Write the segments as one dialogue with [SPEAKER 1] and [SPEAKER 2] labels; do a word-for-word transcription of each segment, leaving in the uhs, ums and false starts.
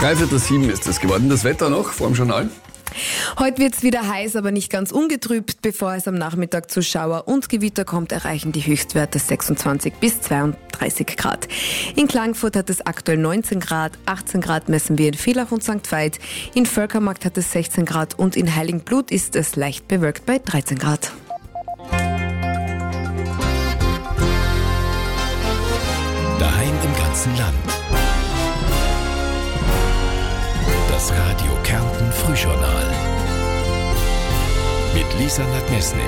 [SPEAKER 1] Dreiviertel sieben ist es geworden. Das Wetter noch vor dem Journal.
[SPEAKER 2] Heute wird es wieder heiß, aber nicht ganz ungetrübt. Bevor es am Nachmittag zu Schauer und Gewitter kommt, erreichen die Höchstwerte sechsundzwanzig bis zweiunddreißig Grad. In Klagenfurt hat es aktuell neunzehn Grad, achtzehn Grad messen wir in Villach und Sankt Veit. In Völkermarkt hat es sechzehn Grad und in Heiligenblut ist es leicht bewölkt bei dreizehn Grad.
[SPEAKER 3] Daheim im ganzen Land. Das Radio Kärnten Frühjournal mit Lisa Nadmesnik.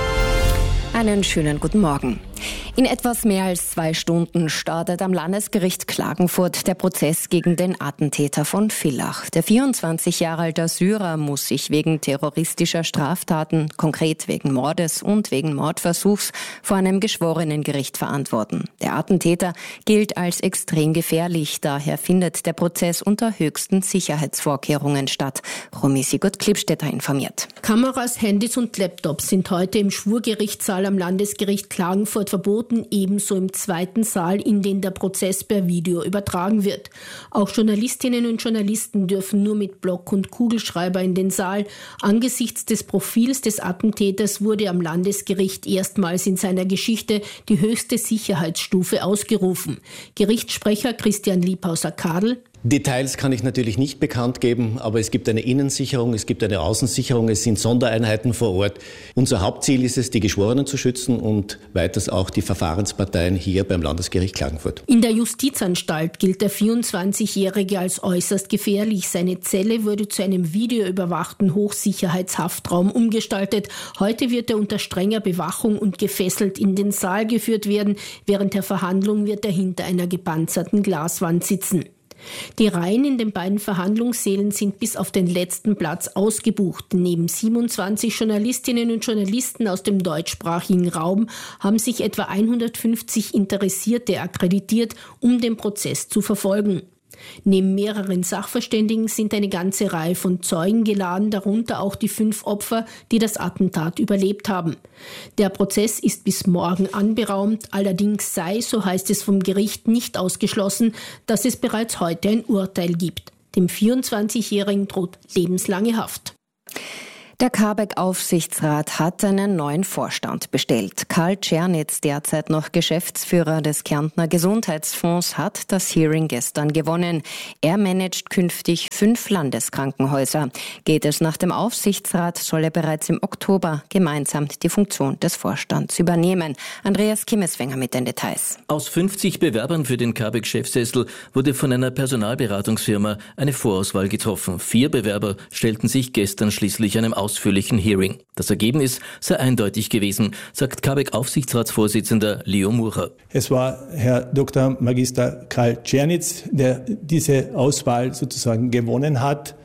[SPEAKER 4] Einen schönen guten Morgen. In etwas mehr als zwei Stunden startet am Landesgericht Klagenfurt der Prozess gegen den Attentäter von Villach. Der vierundzwanzig Jahre alte Syrer muss sich wegen terroristischer Straftaten, konkret wegen Mordes und wegen Mordversuchs, vor einem Geschworenengericht verantworten. Der Attentäter gilt als extrem gefährlich, daher findet der Prozess unter höchsten Sicherheitsvorkehrungen statt. Romy Sigurd-Klippstätter informiert.
[SPEAKER 5] Kameras, Handys und Laptops sind heute im Schwurgerichtssaal am Landesgericht Klagenfurt verboten, ebenso im zweiten Saal, in den der Prozess per Video übertragen wird. Auch Journalistinnen und Journalisten dürfen nur mit Block und Kugelschreiber in den Saal. Angesichts des Profils des Attentäters wurde am Landesgericht erstmals in seiner Geschichte die höchste Sicherheitsstufe ausgerufen. Gerichtssprecher Christian Liebhauser-Kadel:
[SPEAKER 6] Details kann ich natürlich nicht bekannt geben, aber es gibt eine Innensicherung, es gibt eine Außensicherung, es sind Sondereinheiten vor Ort. Unser Hauptziel ist es, die Geschworenen zu schützen und weiters auch die Verfahrensparteien hier beim Landesgericht Klagenfurt.
[SPEAKER 5] In der Justizanstalt gilt der vierundzwanzigjährige als äußerst gefährlich. Seine Zelle wurde zu einem videoüberwachten Hochsicherheitshaftraum umgestaltet. Heute wird er unter strenger Bewachung und gefesselt in den Saal geführt werden. Während der Verhandlung wird er hinter einer gepanzerten Glaswand sitzen. Die Reihen in den beiden Verhandlungssälen sind bis auf den letzten Platz ausgebucht. Neben siebenundzwanzig Journalistinnen und Journalisten aus dem deutschsprachigen Raum haben sich etwa hundertfünfzig Interessierte akkreditiert, um den Prozess zu verfolgen. Neben mehreren Sachverständigen sind eine ganze Reihe von Zeugen geladen, darunter auch die fünf Opfer, die das Attentat überlebt haben. Der Prozess ist bis morgen anberaumt, allerdings sei, so heißt es vom Gericht, nicht ausgeschlossen, dass es bereits heute ein Urteil gibt. Dem vierundzwanzigjährigen droht lebenslange Haft.
[SPEAKER 4] Der Carbeck-Aufsichtsrat hat einen neuen Vorstand bestellt. Karl Czernitz, derzeit noch Geschäftsführer des Kärntner Gesundheitsfonds, hat das Hearing gestern gewonnen. Er managt künftig fünf Landeskrankenhäuser. Geht es nach dem Aufsichtsrat, soll er bereits im Oktober gemeinsam die Funktion des Vorstands übernehmen. Andreas Kimmeswenger mit den Details.
[SPEAKER 7] Aus fünfzig Bewerbern für den Carbeck-Chefsessel wurde von einer Personalberatungsfirma eine Vorauswahl getroffen. Vier Bewerber stellten sich gestern schließlich einem ausführlichen Hearing. Das Ergebnis sei eindeutig gewesen, sagt Carbeck-Aufsichtsratsvorsitzender Leo Mucher.
[SPEAKER 8] Es war Herr Doktor Magister Karl Czernitz, der diese Auswahl sozusagen gewonnen hat.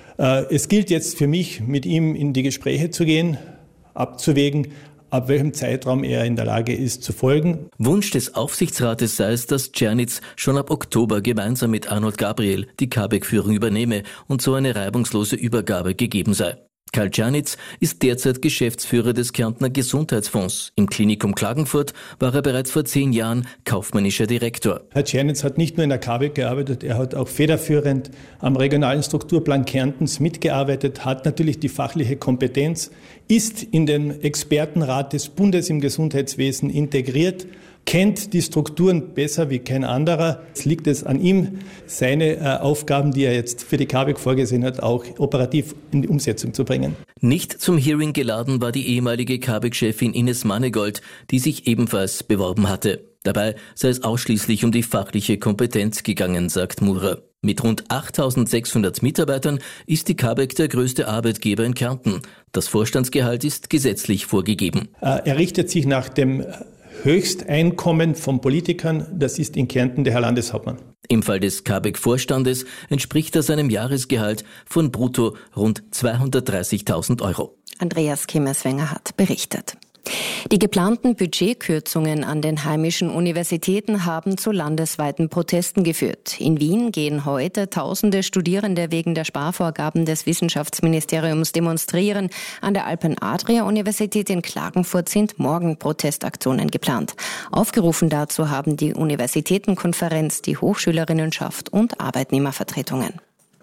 [SPEAKER 8] Es gilt jetzt für mich, mit ihm in die Gespräche zu gehen, abzuwägen, ab welchem Zeitraum er in der Lage ist zu folgen.
[SPEAKER 7] Wunsch des Aufsichtsrates sei es, dass Czernitz schon ab Oktober gemeinsam mit Arnold Gabriel die Carbeck-Führung übernehme und so eine reibungslose Übergabe gegeben sei. Karl Czernitz ist derzeit Geschäftsführer des Kärntner Gesundheitsfonds. Im Klinikum Klagenfurt war er bereits vor zehn Jahren kaufmännischer Direktor.
[SPEAKER 8] Herr Czernitz hat nicht nur in der Carbeck gearbeitet, er hat auch federführend am regionalen Strukturplan Kärntens mitgearbeitet, hat natürlich die fachliche Kompetenz, ist in den Expertenrat des Bundes im Gesundheitswesen integriert, kennt die Strukturen besser wie kein anderer. Es liegt es an ihm, seine äh, Aufgaben, die er jetzt für die Carbeck vorgesehen hat, auch operativ in die Umsetzung zu bringen.
[SPEAKER 7] Nicht zum Hearing geladen war die ehemalige Carbeck-Chefin Ines Mannegold, die sich ebenfalls beworben hatte. Dabei sei es ausschließlich um die fachliche Kompetenz gegangen, sagt Murer. Mit rund achttausendsechshundert Mitarbeitern ist die Carbeck der größte Arbeitgeber in Kärnten. Das Vorstandsgehalt ist gesetzlich vorgegeben.
[SPEAKER 8] Äh, er richtet sich nach dem Höchsteinkommen von Politikern, das ist in Kärnten der Herr Landeshauptmann.
[SPEAKER 7] Im Fall des Carbeck-Vorstandes entspricht das einem Jahresgehalt von brutto rund zweihundertdreißigtausend Euro.
[SPEAKER 4] Andreas Kimmeswenger hat berichtet. Die geplanten Budgetkürzungen an den heimischen Universitäten haben zu landesweiten Protesten geführt. In Wien gehen heute tausende Studierende wegen der Sparvorgaben des Wissenschaftsministeriums demonstrieren. An der Alpen-Adria-Universität in Klagenfurt sind morgen Protestaktionen geplant. Aufgerufen dazu haben die Universitätenkonferenz, die Hochschülerinnenschaft und Arbeitnehmervertretungen.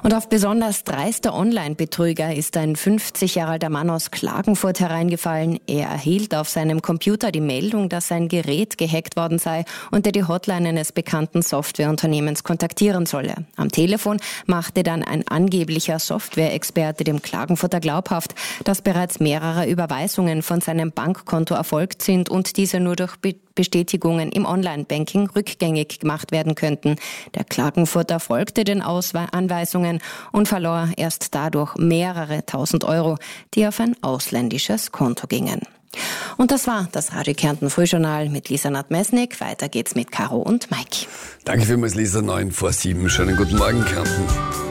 [SPEAKER 4] Und auf besonders dreiste Online-Betrüger ist ein fünfzig Jahre alter Mann aus Klagenfurt hereingefallen. Er erhielt auf seinem Computer die Meldung, dass sein Gerät gehackt worden sei und er die Hotline eines bekannten Softwareunternehmens kontaktieren solle. Am Telefon machte dann ein angeblicher Software-Experte dem Klagenfurter glaubhaft, dass bereits mehrere Überweisungen von seinem Bankkonto erfolgt sind und diese nur durch Be- Bestätigungen im Online-Banking rückgängig gemacht werden könnten. Der Klagenfurter folgte den Auswe- Anweisungen und verlor erst dadurch mehrere tausend Euro, die auf ein ausländisches Konto gingen. Und das war das Radio Kärnten Frühjournal mit Lisa Nadmesnik. Weiter geht's mit Caro und Mike.
[SPEAKER 1] Danke vielmals, Lisa. neun vor sieben. Schönen guten Morgen, Kärnten.